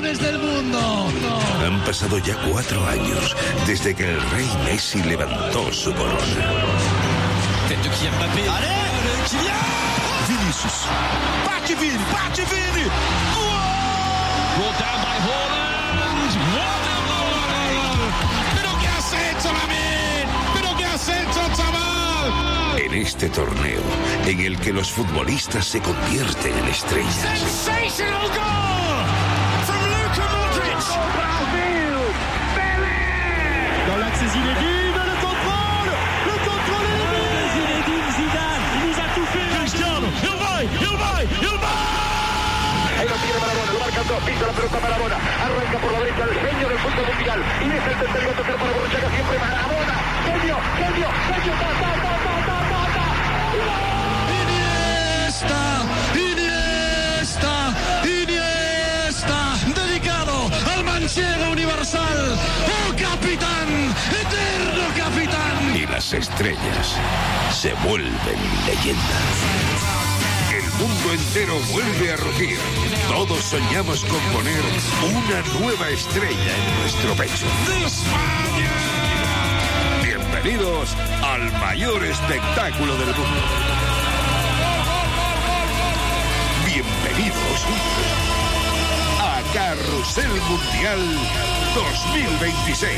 campeones del mundo. Han pasado ya 4 años desde que el rey Messi levantó su corona. Tête de Kylian Mbappé. Allez, Kylian! Vinicius. Bate Vini! Brought down by Haaland. What a goal! ¿Pero qué has hecho, Lamine? ¿Pero qué has hecho, chaval? En este torneo, en el que los futbolistas se convierten en estrellas. Sensational goal from Luka Modric. Brasil, Pelé. Dans l'axe Zinedine, le contrôle est Zinedine Zidane, il nous a tout fait. Cristiano, il va. Ahí lo tiene Maradona, lo marcan dos, pisa la pelota Maradona, arranca por la derecha el genio del fútbol mundial, y es el tercero a tocar para Borruchaga, siempre Maradona, genio, Iniesta, dedicado al manchego universal, oh capitán, eterno capitán. Y las estrellas se vuelven leyendas. El mundo entero vuelve a rugir. Todos soñamos con poner una nueva estrella en nuestro pecho. Bienvenidos al mayor espectáculo del mundo. Bienvenidos a Carrusel Mundial 2026.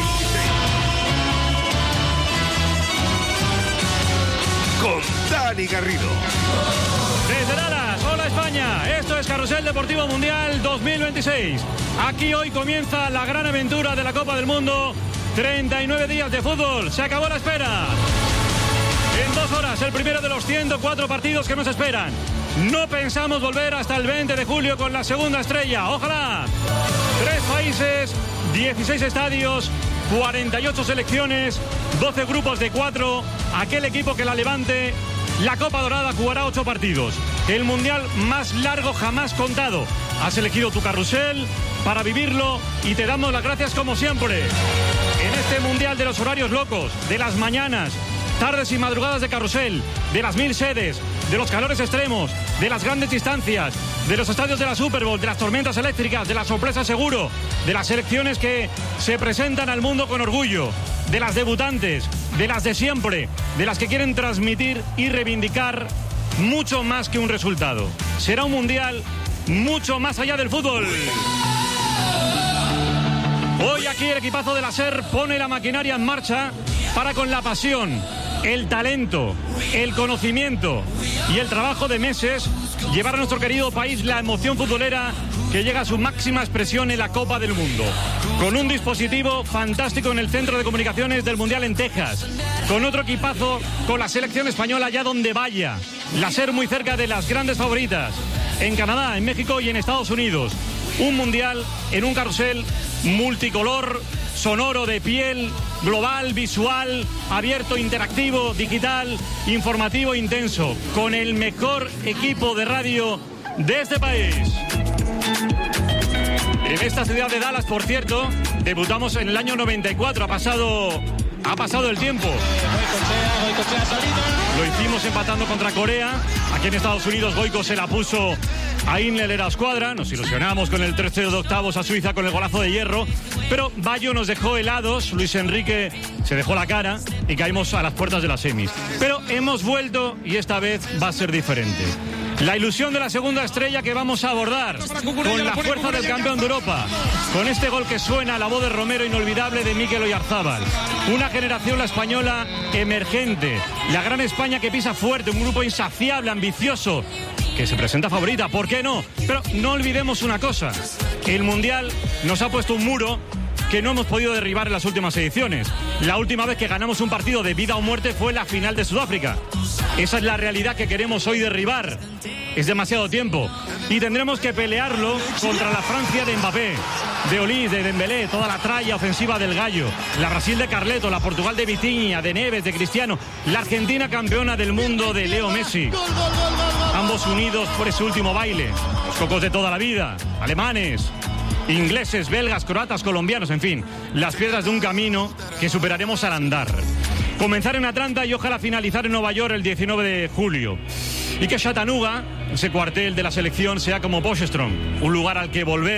Con Dani Garrido. Desde Dallas, hola España, esto es Carrusel Deportivo Mundial 2026. Aquí hoy comienza la gran aventura de la Copa del Mundo. 39 días de fútbol, se acabó la espera. En 2 horas, el primero de los 104 partidos que nos esperan. No pensamos volver hasta el 20 de julio con la segunda estrella, ojalá. 3 países, 16 estadios, 48 selecciones, 12 grupos de 4. Aquel equipo que la levante, la Copa Dorada jugará 8 partidos. El mundial más largo jamás contado. Has elegido tu carrusel para vivirlo y te damos las gracias como siempre. En este mundial de los horarios locos, de las mañanas, tardes y madrugadas de carrusel, de las 1000 sedes, de los calores extremos, de las grandes distancias, de los estadios de la Super Bowl, de las tormentas eléctricas, de la sorpresa seguro, de las selecciones que se presentan al mundo con orgullo, de las debutantes, de las de siempre, de las que quieren transmitir y reivindicar mucho más que un resultado. Será un mundial mucho más allá del fútbol. Hoy aquí el equipazo de la SER pone la maquinaria en marcha para, con la pasión, el talento, el conocimiento y el trabajo de meses, llevar a nuestro querido país la emoción futbolera que llega a su máxima expresión en la Copa del Mundo. Con un dispositivo fantástico en el Centro de Comunicaciones del Mundial en Texas. Con otro equipazo con la selección española allá donde vaya. La SER muy cerca de las grandes favoritas. En Canadá, en México y en Estados Unidos. Un mundial en un carrusel multicolor, sonoro, de piel, global, visual, abierto, interactivo, digital, informativo, intenso, con el mejor equipo de radio de este país. En esta ciudad de Dallas, por cierto, debutamos en el año 94, ha pasado el tiempo. Lo hicimos empatando contra Corea. Aquí en Estados Unidos Goico se la puso a Inler era escuadra. Nos ilusionamos con el 13 de octavos a Suiza con el golazo de hierro. Pero Bayo nos dejó helados, Luis Enrique se dejó la cara y caímos a las puertas de las semis. Pero hemos vuelto y esta vez va a ser diferente. La ilusión de la segunda estrella que vamos a abordar con la fuerza del campeón de Europa, con este gol que suena, la voz de Romero inolvidable de Mikel Oyarzábal. Una generación, la española, emergente, la gran España que pisa fuerte, un grupo insaciable, ambicioso, que se presenta favorita, ¿por qué no? Pero no olvidemos una cosa, el Mundial nos ha puesto un muro que no hemos podido derribar en las últimas ediciones. La última vez que ganamos un partido de vida o muerte fue la final de Sudáfrica. Esa es la realidad que queremos hoy derribar. Es demasiado tiempo. Y tendremos que pelearlo contra la Francia de Mbappé, de Olís, de Dembélé, toda la tralla ofensiva del Gallo, la Brasil de Carleto, la Portugal de Vitinha, de Neves, de Cristiano, la Argentina campeona del mundo de Leo Messi. Ambos unidos por ese último baile. Los cocos de toda la vida, alemanes, ingleses, belgas, croatas, colombianos, en fin, las piedras de un camino que superaremos al andar. Comenzar en Atlanta y ojalá finalizar en Nueva York el 19 de julio. Y que Chattanooga, ese cuartel de la selección, sea como Potchefstroom, un lugar al que volver